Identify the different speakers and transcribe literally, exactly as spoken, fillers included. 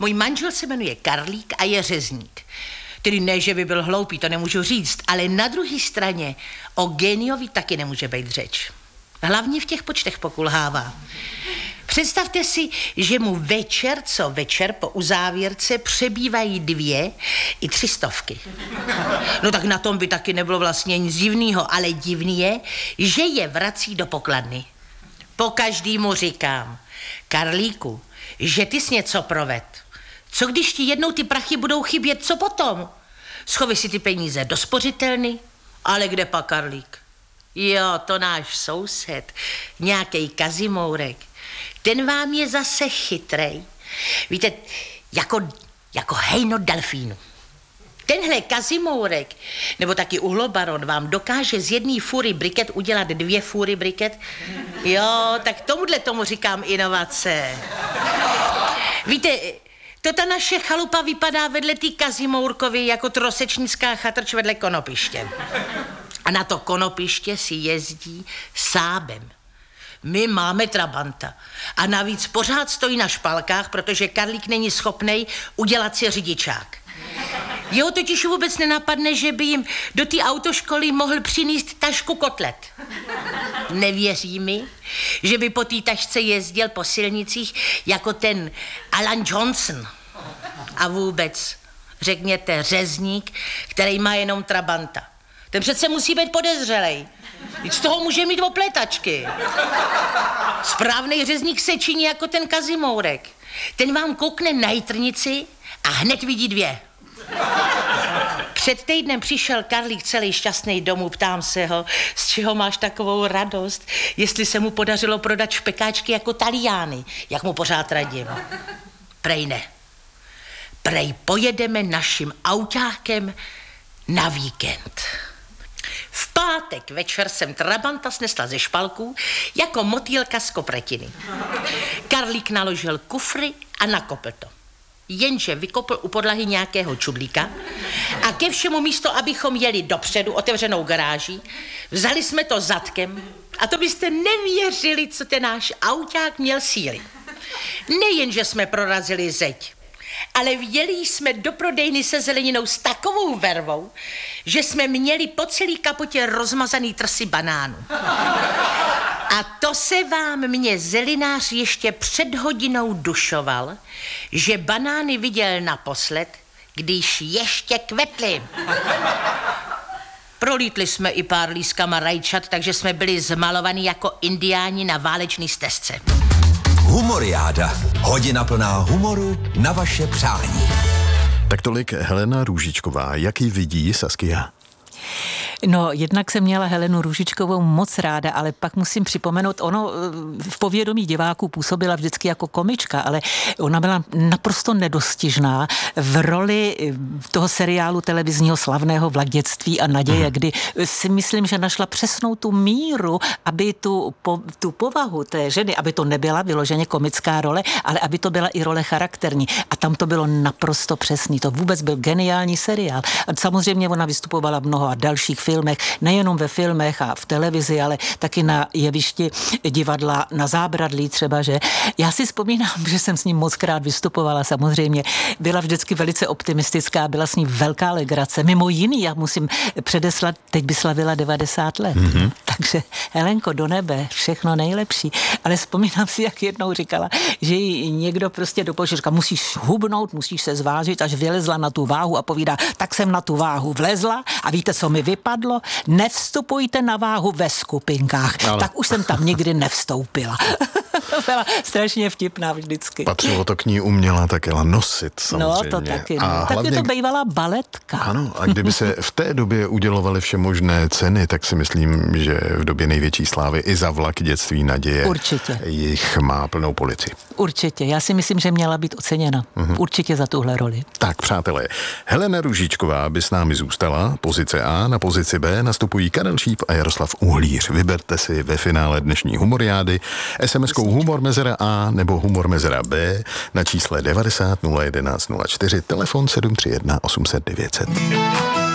Speaker 1: Můj manžel se jmenuje Karlík a je řezník. Tedy ne, že by byl hloupý, to nemůžu říct, ale na druhé straně o geniovi taky nemůže být řeč. Hlavně v těch počtech pokulhává. Představte si, že mu večer co večer po uzávěrce přebývají dvě i tři stovky. No tak na tom by taky nebylo vlastně nic divného, ale divný je, že je vrací do pokladny. Po každému říkám, Karlíku, že ty jsi něco proved. Co když ti jednou ty prachy budou chybět, co potom? Schovej si ty peníze do spořitelny, ale kde pak Karlík? Jo, to náš soused, nějakej Kazimourek. Ten vám je zase chytrej. Víte, jako, jako hejno delfínu. Tenhle Kazimourek, nebo taky uhlobaron, vám dokáže z jedné fůry briket udělat dvě fůry briket. Jo, tak tomuhle tomu říkám inovace. Víte, to ta naše chalupa vypadá vedle té Kazimourkovy jako trosečnická chatrč vedle konopiště. A na to konopiště si jezdí Sábem. My máme Trabanta. A navíc pořád stojí na špalkách, protože Karlík není schopnej udělat si řidičák. Jeho totiž vůbec nenapadne, že by jim do té autoškoly mohl přinést tašku kotlet. Nevěří mi, že by po té tašce jezdil po silnicích jako ten Alan Johnson. A vůbec, řekněte, řezník, který má jenom Trabanta. Ten přece musí být podezřelej. Z toho může mít opletačky. Správnej řezník se činí jako ten Kazimourek. Ten vám koukne na jitrnici a hned vidí dvě. Před týdnem přišel Karlík celý šťastný domů, ptám se ho, z čeho máš takovou radost, jestli se mu podařilo prodat špekáčky jako Taliány, jak mu pořád radím. Prej ne. Prej pojedeme naším autákem na víkend. V pátek večer jsem Trabanta snesla ze špalků jako motýlka z kopretiny. Karlík naložil kufry a nakopl to. Jenže vykopl u podlahy nějakého čudlíka a ke všemu místo, abychom jeli dopředu otevřenou garáží, vzali jsme to zadkem a to byste nevěřili, co ten náš auták měl síly. Nejen, že jsme prorazili zeď, ale vjeli jsme do prodejny se zeleninou s takovou vervou, že jsme měli po celý kapotě rozmazaný trsy banánů. A to se vám mě zelinář ještě před hodinou dušoval, že banány viděl naposled, když ještě kvetly. Prolítli jsme i pár lískama rajčat, takže jsme byli zmalovaní jako indiáni na válečný stezce.
Speaker 2: Humoriáda. Hodina plná humoru na vaše přání.
Speaker 3: Tak tolik Helena Růžičková. Jak ji vidí Saskia?
Speaker 4: No, jednak jsem měla Helenu Růžičkovou moc ráda, ale pak musím připomenout, ono v povědomí diváků působila vždycky jako komička, ale ona byla naprosto nedostižná v roli toho seriálu televizního slavného Vlak dětství a naděje, hmm. kdy si myslím, že našla přesnou tu míru, aby tu, po, tu povahu té ženy, aby to nebyla vyloženě komická role, ale aby to byla i role charakterní. A tam to bylo naprosto přesný. To vůbec byl geniální seriál. A samozřejmě ona vystupovala v mnoha dalších filmech, nejenom ve filmech a v televizi, ale taky na jevišti divadla na Zábradlí třeba, že já si vzpomínám, že jsem s ním mockrát vystupovala samozřejmě. Byla vždycky velice optimistická, byla s ní velká legrace. Mimo jiný, já musím předeslat, teď by slavila devadesát let. Mm-hmm. Takže Helenko, do nebe, všechno nejlepší. Ale vzpomínám si, jak jednou říkala, že jí někdo prostě doporučil, říká, musíš hubnout, musíš se zvážit, až vylezla na tu váhu a povídá, tak jsem na tu váhu vlezla a víte, co mi vypadlo? Nevstupujte na váhu ve skupinkách. Ale. Tak už jsem tam nikdy nevstoupila. To byla strašně vtipná vždycky.
Speaker 3: Patřilo to k ní, uměla také nosit samozřejmě.
Speaker 4: No to taky.
Speaker 3: A
Speaker 4: tak hlavně, je to bývala baletka.
Speaker 3: Ano, a kdyby se v té době udělovaly všemožné ceny, tak si myslím, že v době největší slávy i za Vlak dětství naděje
Speaker 4: určitě
Speaker 3: jich má plnou policii.
Speaker 4: Určitě. Já si myslím, že měla být oceněna. Mhm. Určitě za tuhle roli. Tak,
Speaker 3: přátelé, Helena Růžičková by s námi zůstala. Pozice A, na pozici B nastupují Karel Šíp a Jaroslav Uhlíř. Vyberte si ve finále dnešní humoriády es em eskou humor mezera A nebo humor mezera B na čísle devadesát nula jedenáct nula čtyři, telefon sedm tři jedna osm set devět set.